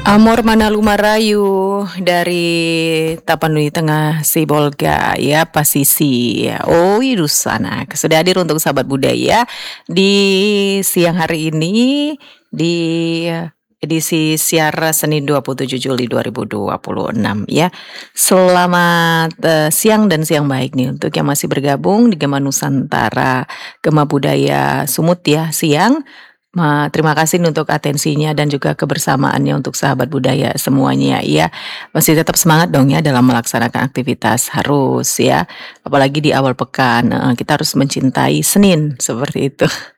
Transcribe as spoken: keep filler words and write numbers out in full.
Amor Manalu Marayu dari Tapanuli Tengah Sibolga ya Pasisi ya. Oh sana sudah hadir untuk sahabat budaya di siang hari ini di edisi siar Senin dua puluh tujuh Juli dua ribu dua puluh enam ya. Selamat uh, siang dan siang baik nih untuk yang masih bergabung di Gema Nusantara Gema Budaya Sumut ya siang. Ma, terima kasih untuk atensinya dan juga kebersamaannya untuk sahabat budaya semuanya ya. Masih tetap semangat dong ya dalam melaksanakan aktivitas harus ya. Apalagi di awal pekan eh, kita harus mencintai Senin seperti itu.